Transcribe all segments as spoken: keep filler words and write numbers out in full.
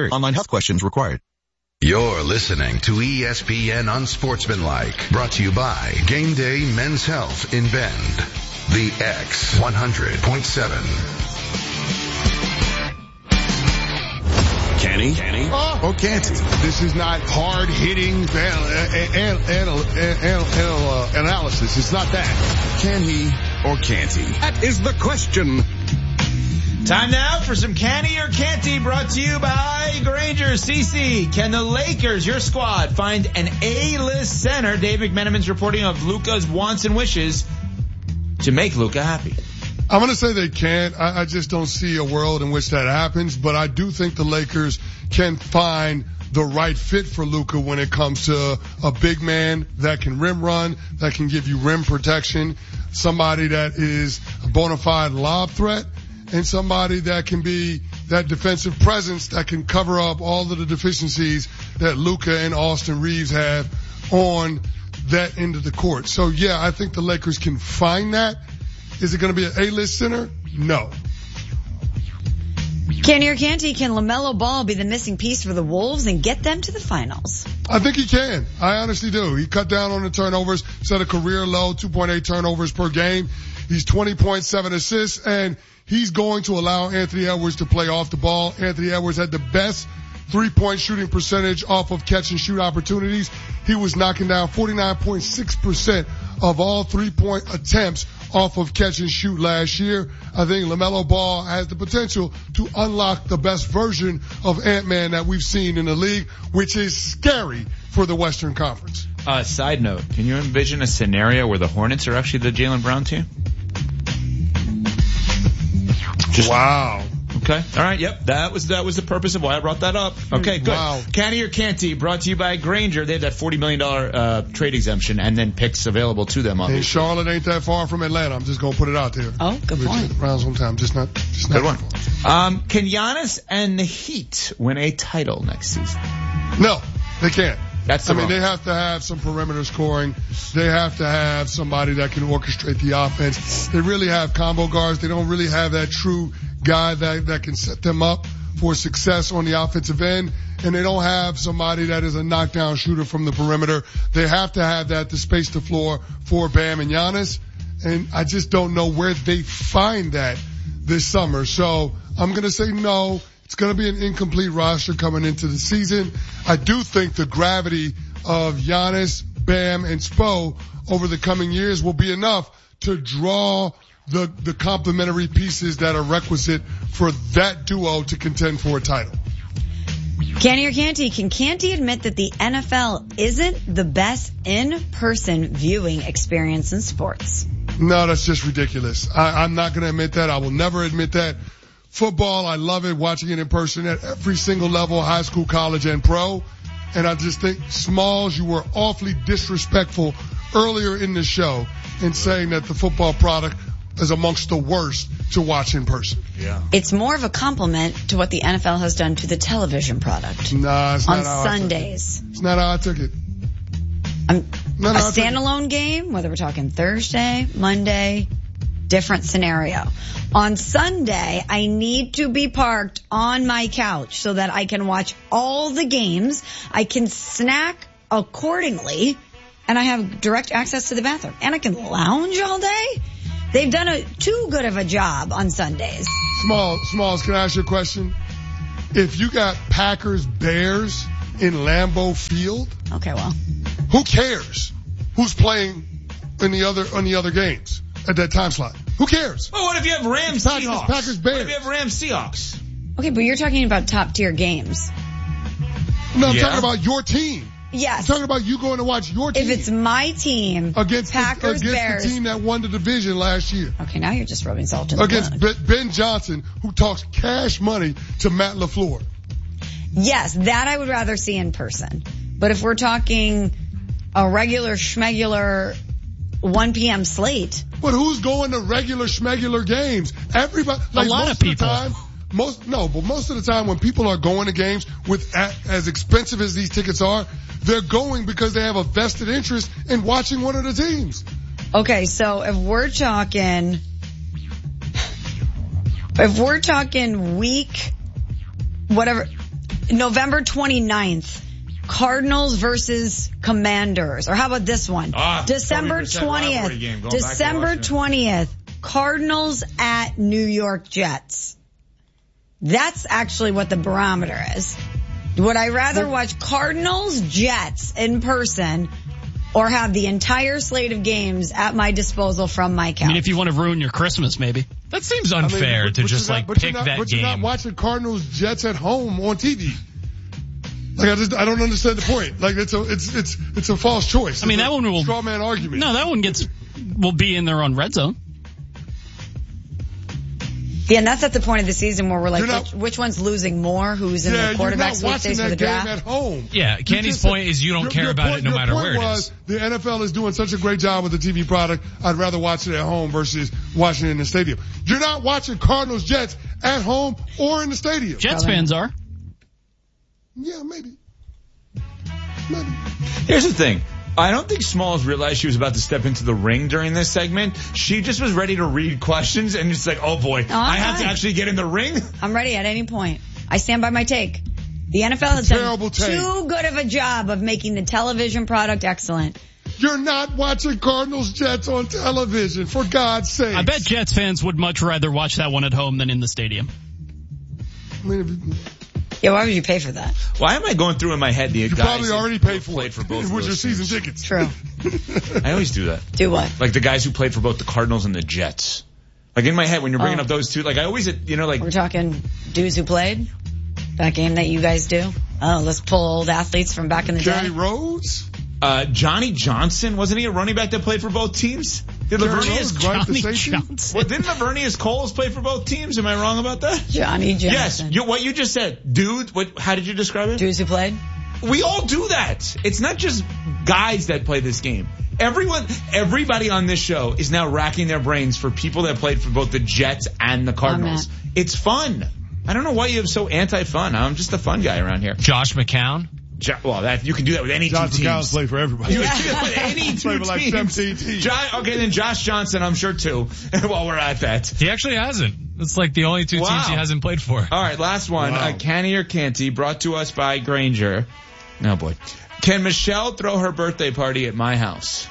insured. Online health questions required. You're listening to E S P N Unsportsmanlike, brought to you by Game Day Men's Health in Bend. The X one hundred point seven. Kenny? Kenny? Oh, or can't he? This is not hard-hitting anal- anal- anal- anal- uh, analysis. It's not that. Can he or can't he? That is the question. Time now for some Canny or Can't He, brought to you by Granger. C C, can the Lakers, your squad, find an A-list center? Dave McMenamin's reporting of Luka's wants and wishes to make Luka happy. I'm going to say they can't. I, I just don't see a world in which that happens, but I do think the Lakers can find the right fit for Luka when it comes to a big man that can rim run, that can give you rim protection, somebody that is a bona fide lob threat, and somebody that can be that defensive presence that can cover up all of the deficiencies that Luka and Austin Reeves have on that end of the court. So, yeah, I think the Lakers can find that. Is it going to be an A-list center? No. Kenny or can't he? Can LaMelo Ball be the missing piece for the Wolves and get them to the finals? I think he can. I honestly do. He cut down on the turnovers, set a career low, two point eight turnovers per game. He's twenty point seven assists, and he's going to allow Anthony Edwards to play off the ball. Anthony Edwards had the best three-point shooting percentage off of catch-and-shoot opportunities. He was knocking down forty-nine point six percent of all three-point attempts off of catch-and-shoot last year. I think LaMelo Ball has the potential to unlock the best version of Ant-Man that we've seen in the league, which is scary for the Western Conference. Uh, side note, can you envision a scenario where the Hornets are actually the Jaylen Brown team? Just, wow. Okay. All right. Yep. That was that was the purpose of why I brought that up. Okay. Good. Wow. Canny or Can't He, brought to you by Granger. They have that forty million dollars uh, trade exemption and then picks available to them. On and Charlotte ain't that far from Atlanta. I'm just gonna put it out there. Oh, good Which point. Browns hometown, just not, just not good one. Um, can Giannis and the Heat win a title next season? No, they can't. That's the I mean, wrong. they have to have some perimeter scoring. They have to have somebody that can orchestrate the offense. They really have combo guards. They don't really have that true guy that, that can set them up for success on the offensive end. And they don't have somebody that is a knockdown shooter from the perimeter. They have to have that to space the floor for Bam and Giannis. And I just don't know where they find that this summer. So I'm going to say no. It's going to be an incomplete roster coming into the season. I do think the gravity of Giannis, Bam, and Spo over the coming years will be enough to draw the, the complementary pieces that are requisite for that duo to contend for a title. Canty or Canty, can Canty admit that the N F L isn't the best in-person viewing experience in sports? No, that's just ridiculous. I, I'm not going to admit that. I will never admit that. Football, I love it, watching it in person at every single level, high school, college, and pro. And I just think, Smalls, you were awfully disrespectful earlier in the show in saying that the football product is amongst the worst to watch in person. Yeah. It's more of a compliment to what the N F L has done to the television product. Nah, it's on not how Sundays. I took it. It's not how I took it. Um, Not a how I took it. standalone game, whether we're talking Thursday, Monday, different scenario. On Sunday, I need to be parked on my couch so that I can watch all the games. I can snack accordingly, and I have direct access to the bathroom. And I can lounge all day. They've done a too good of a job on Sundays. Small, Smalls, can I ask you a question? If you got Packers, Bears in Lambeau Field, Okay, well. who cares who's playing in the other, on the other games at that time slot? Who cares? Well, what if you have Rams Packers- Seahawks? Packers, What if Bears. you have Rams Seahawks? Okay, but you're talking about top tier games. No, I'm Yeah. talking about your team. I'm Yes. talking about you going to watch your team If it's my team, against, Packers, the, against Bears. the team that won the division last year. Okay, now you're just rubbing salt in the Against wound. Ben Ben Johnson, who talks cash money to Matt LaFleur. Yes, that I would rather see in person. But if we're talking a regular schmegular one p.m. slate, But who's going to regular schmegular games? Everybody, like lot most of people. the time, most, no, but most of the time when people are going to games with, a- as expensive as these tickets are, they're going because they have a vested interest in watching one of the teams. okay, so if we're talking, if we're talking week, whatever, November twenty-ninth. Cardinals versus Commanders. Or how about this one? Ah, December twentieth. December twentieth. Cardinals at New York Jets. That's actually what the barometer is. Would I rather watch Cardinals Jets in person or have the entire slate of games at my disposal from my couch? I mean, if you want to ruin your Christmas, maybe. That seems unfair I mean, but, to but just not, like but pick not, that but game. You're not watching Cardinals Jets at home on T V. Like I just, I don't understand the point. Like it's a, it's, it's, it's a false choice. I mean, it's that a one will straw man argument. No, that one gets will be in there on Red Zone. Yeah, and that's at the point of the season where we're like, not, which, which one's losing more? Who's in yeah, the quarterback you're not sweepstakes watching for the that draft? game at home. Yeah, Candy's point is you don't your, care your about point, it no your matter point where it was, is. The N F L is doing such a great job with the T V product. I'd rather watch it at home versus watching it in the stadium. You're not watching Cardinals Jets at home or in the stadium. Jets Probably. fans are. Yeah, maybe. Maybe. Here's the thing. I don't think Smalls realized she was about to step into the ring during this segment. She just was ready to read questions and just like, oh boy, Oh, I have fine. to actually get in the ring. I'm ready at any point. I stand by my take. The N F L has Terrible done take. too good of a job of making the television product excellent. You're not watching Cardinals Jets on television, for God's sake. I bet Jets fans would much rather watch that one at home than in the stadium. I mean, if you, Yeah, why would you pay for that? Why am I going through in my head the you guys probably who already paid for played it. for both It of was your those season teams? tickets. True. I always do that. Do what? Like the guys who played for both the Cardinals and the Jets. Like in my head when you're bringing Oh. up those two, like I always, you know, like We're talking dudes who played? That game that you guys do? Oh, let's pull old athletes from back in the Jerry day. Rhodes? uh Johnny Johnson, wasn't he a running back that played for both teams? Did Jerry Lavernius Rhodes, right? The Johnny safety? Johnson. Well, didn't Lavernius Coles play for both teams? Am I wrong about that? Johnny Yes. Johnson. You, what you just said, dude. What? How did you describe it? Dudes who played? We all do that. It's not just guys that play this game. Everyone, everybody on this show is now racking their brains for people that played for both the Jets and the Cardinals. Matt. It's fun. I don't know why you have so anti-fun. I'm just a fun guy around here. Josh McCown. Jo- well, that you can do that with any Josh two McCown's teams. played for everybody. You can do that with any two Played for like teams. seventeen teams. Jo- okay, then Josh Johnson, I'm sure too. While we're at that. He actually hasn't. It's like the only two Wow. teams he hasn't played for. All right, last one. Wow. Uh, Canny or Canty, brought to us by Granger. Oh boy. Can Michelle throw her birthday party at my house?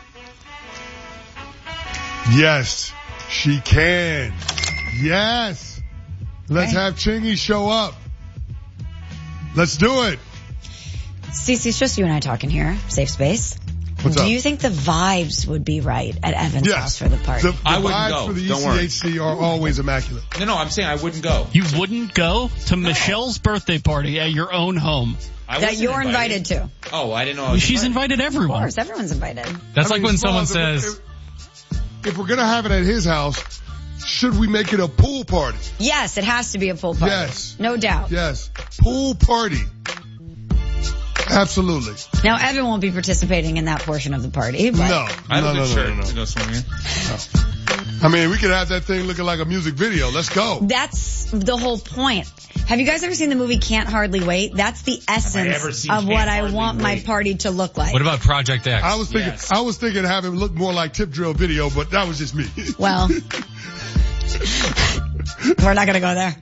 Yes, she can. Yes. Let's Okay. have Chingy show up. Let's do it. Cece, it's just you and I talking here. Safe space. What's Do up? you think the vibes would be right at Evan's Yes. house for the party? The, the I wouldn't vibes go. for the Don't E worry. C H C are always immaculate. No, no, I'm saying I wouldn't go. You wouldn't go to Michelle's birthday party at your own home. I that wasn't you're invited to. Of Oh, I didn't know I was She's invited. invited everyone. course, everyone's invited. That's I like mean, when someone Smalls, says, if, if we're gonna have it at his house, should we make it a pool party? Yes, it has to be a pool party. Yes. No doubt. Yes. Pool party. Absolutely. Now, Evan won't be participating in that portion of the party, but No. I have no, a no, good no, shirt no, no. to go swimming. I mean, we could have that thing looking like a music video. Let's go. that's the whole point. Have you guys ever seen the movie Can't Hardly Wait? That's the ever essence seen of Can't what I Hardly want my Wait? party to look like. what about Project X? I was thinking, Yes. I was thinking have it look more like Tip Drill video, but that was just me. Well, we're not gonna go there.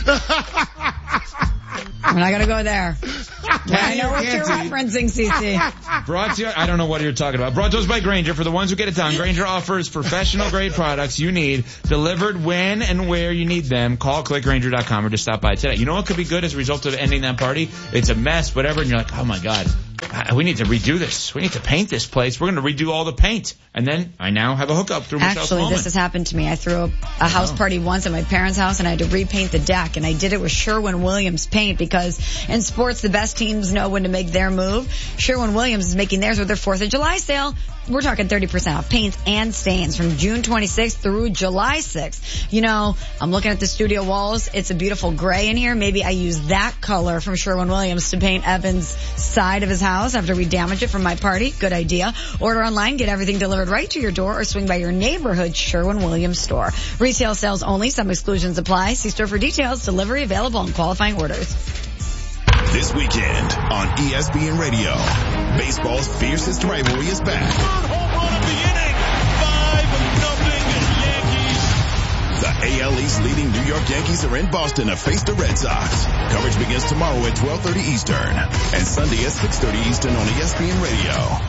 We're not gonna go there. I know what you're Canty. referencing, Cece. Brought to you, I don't know what you're talking about. Brought to us by Granger. For the ones who get it done, Granger offers professional grade products you need delivered when and where you need them. Call click granger dot com or just stop by today. You know what could be good as a result of ending that party? It's a mess, whatever, and you're like, oh my God, we need to redo this. We need to paint this place. We're going to redo all the paint. And then I now have a hookup through Michelle Actually, Smallman. this has happened to me. I threw a, a house party once at my parents' house and I had to repaint the deck, and I did it with Sherwin-Williams paint because in sports the best teams know when to make their move. Sherwin-Williams is making theirs with their fourth of July sale. We're talking thirty percent off paints and stains from June twenty-sixth through July sixth. You know, I'm looking at the studio walls. It's a beautiful gray in here. Maybe I use that color from Sherwin-Williams to paint Evan's side of his house after we damage it from my party. Good idea. Order online, get everything delivered right to your door, or swing by your neighborhood Sherwin-Williams store. Retail sales only. Some exclusions apply. See store for details. Delivery available on qualifying orders. This weekend on E S P N Radio, baseball's fiercest rivalry is back. Third home run of the inning. five nothing Yankees. The A L East leading New York Yankees are in Boston to face the Red Sox. Coverage begins tomorrow at twelve thirty Eastern and Sunday at six thirty Eastern on E S P N Radio.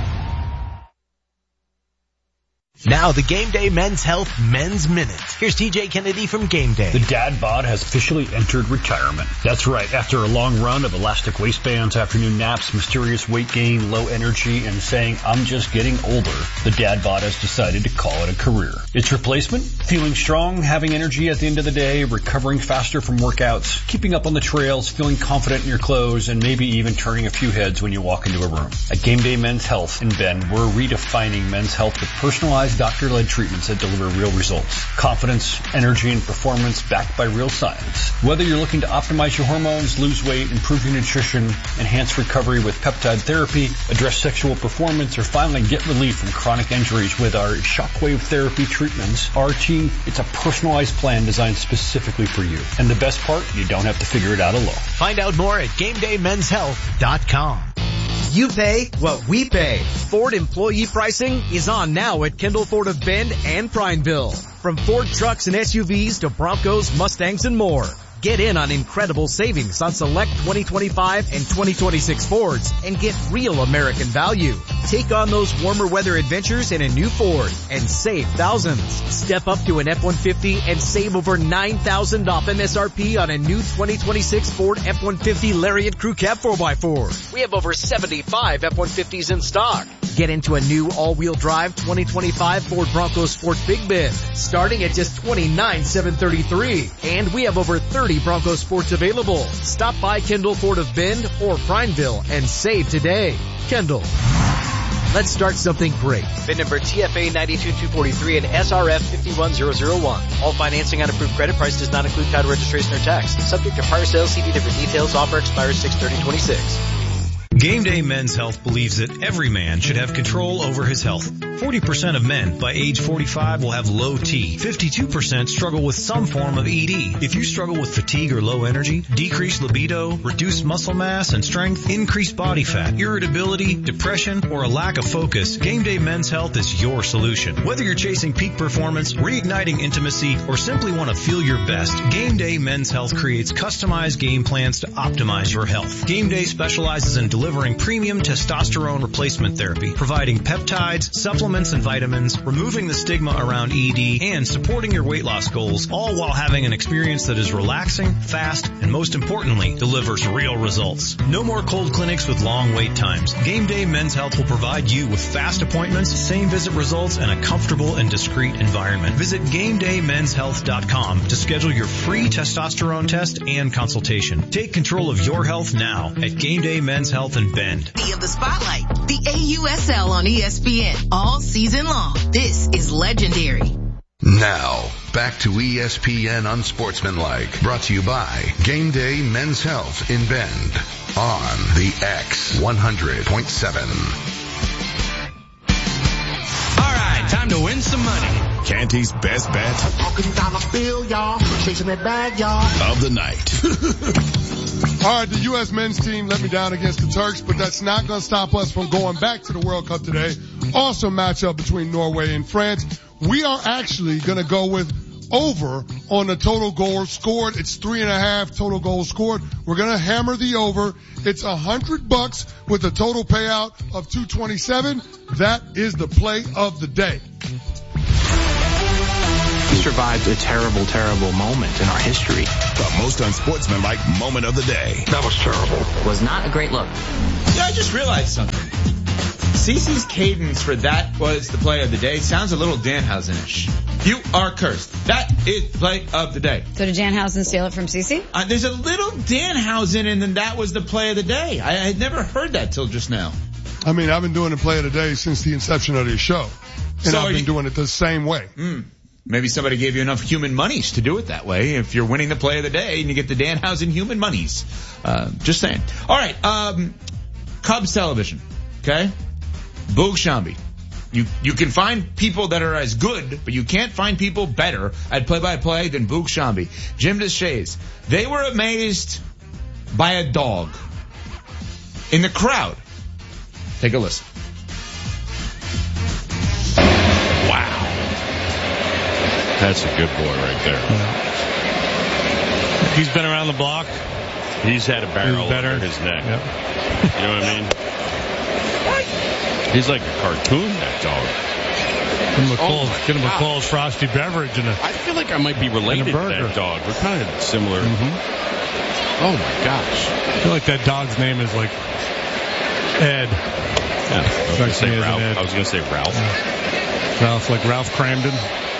Now the Game Day Men's Health Men's Minute. Here's T J Kennedy from Game Day. The dad bod has officially entered retirement. That's right. After a long run of elastic waistbands, afternoon naps, mysterious weight gain, low energy, and saying, I'm just getting older, the dad bod has decided to call it a career. Its replacement? Feeling strong, having energy at the end of the day, recovering faster from workouts, keeping up on the trails, feeling confident in your clothes, and maybe even turning a few heads when you walk into a room. At Game Day Men's Health in Bend, we're redefining men's health with personalized doctor-led treatments that deliver real results. Confidence, energy, and performance backed by real science. Whether you're looking to optimize your hormones, lose weight, improve your nutrition, enhance recovery with peptide therapy, address sexual performance, or finally get relief from chronic injuries with our shockwave therapy treatments, our team, it's a personalized plan designed specifically for you. And the best part, you don't have to figure it out alone. Find out more at game day men's health dot com. You pay what we pay. Ford employee pricing is on now at Kendall Ford of Bend and Prineville. From Ford trucks and S U Vs to Broncos, Mustangs, and more. Get in on incredible savings on select twenty twenty-five and twenty twenty-six Fords and get real American value. Take on those warmer weather adventures in a new Ford and save thousands. Step up to an F one fifty and save over nine thousand off M S R P on a new twenty twenty-six Ford F one fifty Lariat Crew Cab four by four. We have over seventy-five F one fifties in stock. Get into a new all-wheel drive twenty twenty-five Ford Bronco Sport Big Bend, starting at just twenty-nine thousand seven hundred thirty-three dollars. And we have over thirty Bronco Sports available. Stop by Kendall Ford of Bend or Prineville and save today. Kendall. Let's start something great. V I N number T F A nine two two four three and S R F five one zero zero one. All financing on approved credit. Price does not include title registration or tax. Subject to prior sales. See dealer for details. Offer expires six thirty twenty-six. Game Day Men's Health believes that every man should have control over his health. forty percent of men by age forty-five will have low T. fifty-two percent struggle with some form of E D. If you struggle with fatigue or low energy, decreased libido, reduced muscle mass and strength, increased body fat, irritability, depression, or a lack of focus, Game Day Men's Health is your solution. Whether you're chasing peak performance, reigniting intimacy, or simply want to feel your best, Game Day Men's Health creates customized game plans to optimize your health. Game Day specializes in delivering premium testosterone replacement therapy, providing peptides, supplements, and vitamins, removing the stigma around E D, and supporting your weight loss goals, all while having an experience that is relaxing, fast, and most importantly, delivers real results. No more cold clinics with long wait times. Game Day Men's Health will provide you with fast appointments, same visit results, and a comfortable and discreet environment. Visit game day men's health dot com to schedule your free testosterone test and consultation. Take control of your health now at Game Day Men's Health in Bend. Of the spotlight, the A U S L on E S P N all season long. This is legendary. Now, back to E S P N Unsportsmanlike, brought to you by Game Day Men's Health in Bend on the X one hundred point seven. All right, time to win some money. Canty's best bet Talking dollar bill, y'all. Chasing that bag, y'all. of the night. All right, the U S men's team let me down against the Turks, but that's not going to stop us from going back to the World Cup today. Awesome matchup between Norway and France. We are actually going to go with over on the total goals scored. It's three and a half total goals scored. We're going to hammer the over. It's a hundred bucks with a total payout of two twenty-seven. That is the play of the day. We survived a terrible, terrible moment in our history. The most unsportsmanlike moment of the day. That was terrible. Was not a great look. Yeah, I just realized something. Cece's cadence for that was the play of the day sounds a little Danhausen-ish. You are cursed. That is the play of the day. So did Danhausen steal it from Cece? Uh, there's a little Danhausen and then that was the play of the day. I, I had never heard that till just now. I mean, I've been doing the play of the day since the inception of this show. And So I've been you- doing it the same way. Mm. Maybe somebody gave you enough human monies to do it that way. If you're winning the play of the day and you get the Danhausen human monies. Uh, just saying. All right. Um, Cubs television. Okay. Boog Shambi. You, you can find people that are as good, but you can't find people better at play-by-play than Boog Shambi. Jim Deshaies. They were amazed by a dog in the crowd. Take a listen. That's a good boy right there. Yeah. He's been around the block. He's had a barrel under his neck. Yep. You know what I mean? He's like a cartoon, that dog. Get him a cold, oh get him a cold frosty beverage. And a, I feel like I might be related to that dog. We're kind of similar. Mm-hmm. Oh, my gosh. I feel like that dog's name is like Ed. Yeah, I was going to say Ralph. I was going to say Ralph. Yeah. Ralph, like Ralph Cramden.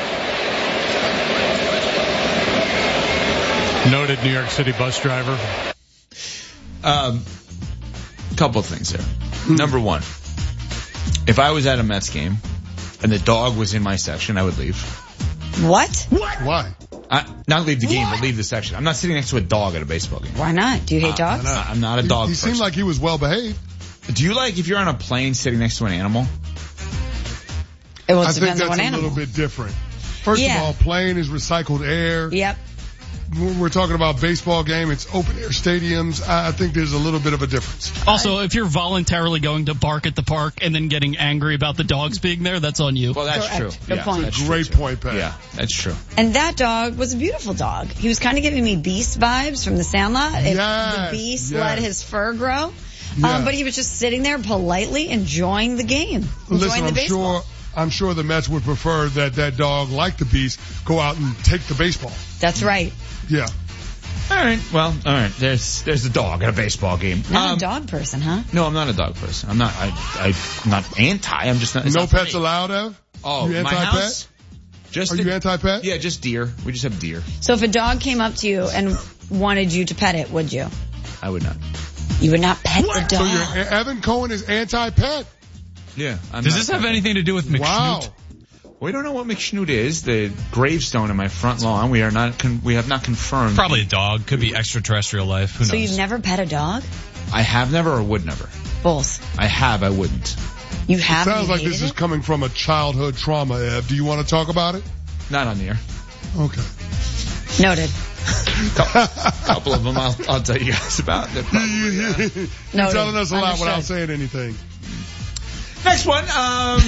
Noted New York City bus driver. Um, couple things here. Number one, if I was at a Mets game and the dog was in my section, I would leave. What? What? Why? I, not leave the game, what? But leave the section. I'm not sitting next to a dog at a baseball game. Why not? Do you hate uh, dogs? Not. I'm not a dog He, he person. seemed like he was well behaved. Do you like if you're on a plane sitting next to an animal? It well, I depends think on that's what a animal. little bit different. First Yeah. of all, plane is recycled air. Yep. We're talking about baseball game. It's open air stadiums. I think there's a little bit of a difference. Also, if you're voluntarily going to bark at the park and then getting angry about the dogs being there, that's on you. Well, that's Correct. true. Good yeah, point. That's Great true, point, Pat. Yeah, that's true. And that dog was a beautiful dog. He was kind of giving me Beast vibes from the Sandlot. If Yes, the Beast yes. let his fur grow. Yeah. Um, but he was just sitting there politely enjoying the game. Enjoying Listen, the I'm baseball. sure, I'm sure the Mets would prefer that that dog, like the Beast, go out and take the baseball. That's right. Yeah. All right. Well, all right. There's there's a dog at a baseball game. Not Um, a dog person, huh? No, I'm not a dog person. I'm not. I, I I'm not anti. I'm just not. It's No not for pets me. allowed, Ev? Oh, You my anti-pet? house. Just Are the- you anti-pet? Yeah, just deer. We just have deer. So if a dog came up to you and wanted you to pet it, would you? I would not. You would not pet the So dog. you're, Evan Cohen is anti-pet? Yeah. I'm Does not this a have pet. anything to do with McSchnoot? Wow. We don't know what McSchnoot is. The gravestone in my front lawn. We are not. Con- we have not confirmed. Probably a dog. Could be extraterrestrial life. Who knows? So you've never pet a dog? I have never or would never. Both. I have. I wouldn't. You have. Sounds you like this hated is it? coming from a childhood trauma, Ev. Do you want to talk about it? Not on the air. Okay. Noted. A couple of them I'll, I'll tell you guys about. They're probably, uh, You're Noted. telling us a lot Understood. without saying anything. Next one. Um,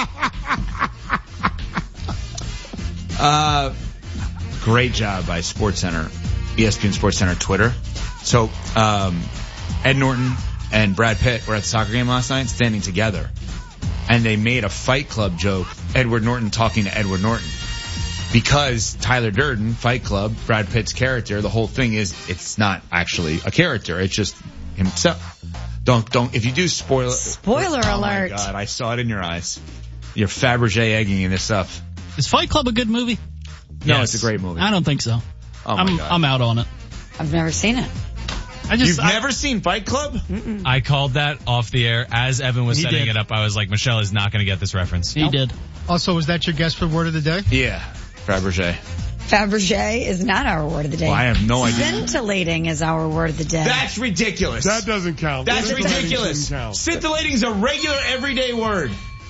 uh, great job by SportsCenter, E S P N SportsCenter Twitter. So, um, Ed Norton and Brad Pitt were at the soccer game last night standing together. And they made a Fight Club joke, Edward Norton talking to Edward Norton. Because Tyler Durden, Fight Club, Brad Pitt's character, the whole thing is, it's not actually a character. It's just himself. Don't, don't, if you do spoil Spoiler oh alert. my God, I saw it in your eyes. You're Fabergé egging this up. Is Fight Club a good movie? No, Yes. it's a great movie. I don't think so. Oh my I'm God. I'm out on it. I've never seen it. I just You've I, never seen Fight Club? Mm-mm. I called that off the air as Evan was He setting did. it up. I was like, Michelle is not going to get this reference. he did. Also, was that your guess for word of the day? Yeah, Fabergé. Fabergé is not our word of the day. Well, I have no idea. Scintillating is our word of the day. That's ridiculous. That doesn't count. That's Scintillating ridiculous. shouldn't count. Scintillating is a regular everyday word.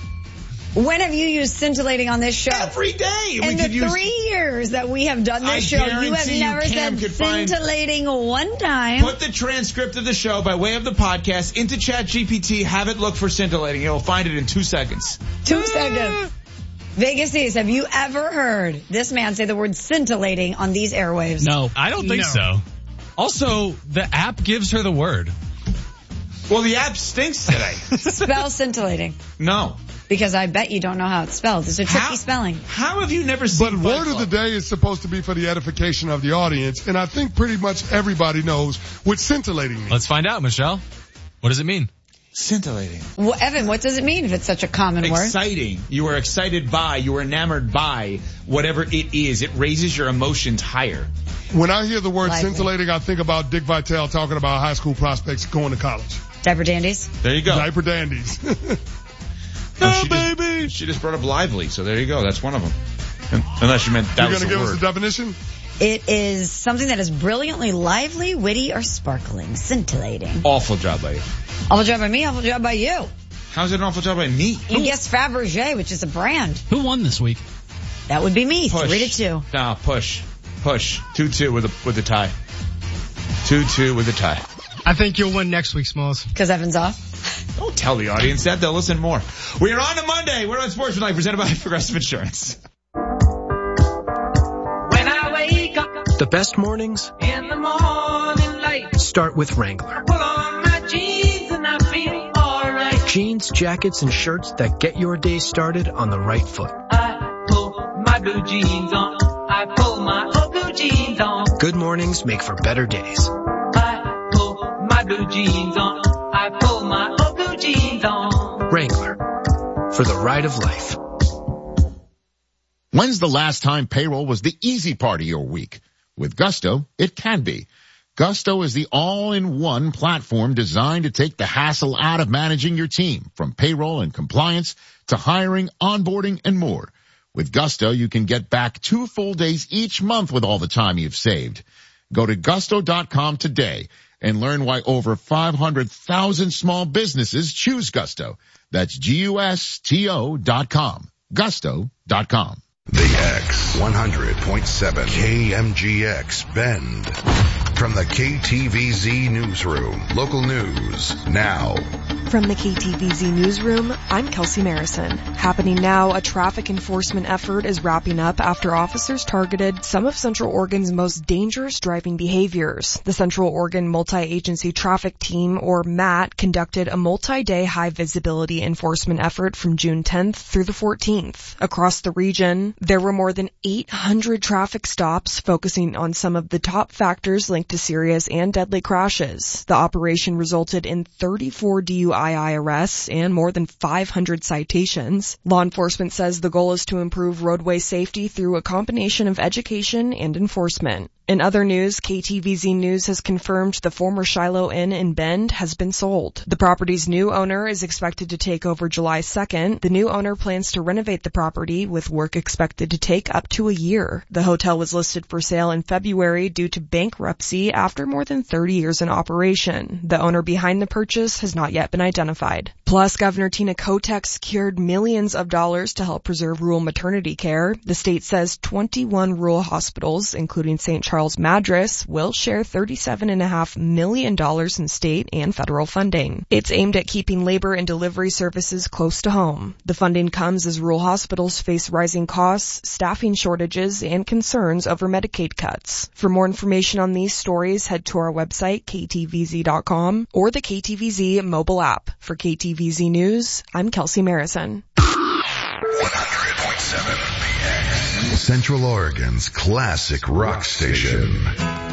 When have you used scintillating on this show? Every day. In we the could use. three years that we have done this I show, you have guarantee you never Cam said could find- scintillating one time. Put the transcript of the show by way of the podcast into ChatGPT. Have it look for scintillating. You'll find it in two seconds. Two seconds. Vegas East, have you ever heard this man say the word scintillating on these airwaves? No. I don't think No. so. Also, the app gives her the word. Well, the app stinks today. Spell scintillating. No. Because I bet you don't know how it's spelled. It's a tricky How- spelling. How have you never seen But Fight word of the Club? day is supposed to be for the edification of the audience, and I think pretty much everybody knows what scintillating means. Let's find out, Michelle. What does it mean? Scintillating. Well, Evan, what does it mean if it's such a common word? Exciting. You are excited by, you are enamored by whatever it is. It raises your emotions higher. When I hear the word Lively. scintillating, I think about Dick Vitale talking about high school prospects going to college. Diaper dandies? There you go. Diaper dandies. No, she baby. Just, she just brought up lively, so there you go. That's one of them. Un- Unless you meant that You're was going to the give word. us the definition? It is something that is brilliantly lively, witty, or sparkling. Scintillating. Awful job by you. Awful job by me, awful job by you. How's it an awful job by me? You guessed Fabergé, which is a brand. Who won this week? That would be me. Push. Three to two. No, push. Push. two two with a, with a tie. two two with a tie. I think you'll win next week, Smalls. Because Evan's off. Don't tell the audience that. They'll listen more. We are on to Monday. We're on Sportsmanlike, presented by Progressive Insurance. The best mornings in the morning light start with Wrangler. Pull on my jeans and I feel alright. Jeans, jackets, and shirts that get your day started on the right foot. I pull my blue jeans on. I pull my old blue jeans on. Good mornings make for better days. I pull my blue jeans on. I pull my old blue jeans on. Wrangler, for the ride of life. When's the last time payroll was the easy part of your week? With Gusto, it can be. Gusto is the all-in-one platform designed to take the hassle out of managing your team, from payroll and compliance to hiring, onboarding, and more. With Gusto, you can get back two full days each month with all the time you've saved. Go to gusto dot com today and learn why over five hundred thousand small businesses choose Gusto. That's G U S T O dot com. gusto dot com. The X one hundred point seven K M G X Bend. From the K T V Z Newsroom. Local news now. From the K T V Z Newsroom, I'm Kelsey Marison. Happening now, a traffic enforcement effort is wrapping up after officers targeted some of Central Oregon's most dangerous driving behaviors. The Central Oregon Multi-Agency Traffic Team, or MAT, conducted a multi-day high-visibility enforcement effort from June tenth through the fourteenth. Across the region, there were more than eight hundred traffic stops focusing on some of the top factors linked to serious and deadly crashes. The operation resulted in thirty-four D U I arrests and more than five hundred citations. Law enforcement says the goal is to improve roadway safety through a combination of education and enforcement. In other news, K T V Z News has confirmed the former Shiloh Inn in Bend has been sold. The property's new owner is expected to take over July second. The new owner plans to renovate the property, with work expected to take up to a year. The hotel was listed for sale in February due to bankruptcy after more than thirty years in operation. The owner behind the purchase has not yet been identified. Plus, Governor Tina Kotek secured millions of dollars to help preserve rural maternity care. The state says twenty-one rural hospitals, including Saint Charles Madras, will share thirty-seven point five million dollars in state and federal funding. It's aimed at keeping labor and delivery services close to home. The funding comes as rural hospitals face rising costs, staffing shortages, and concerns over Medicaid cuts. For more information on these stories, head to our website, K T V Z dot com, or the K T V Z mobile app. For K T V Z News, I'm Kelsey Marison. one hundred point seven The X. Central Oregon's classic rock station.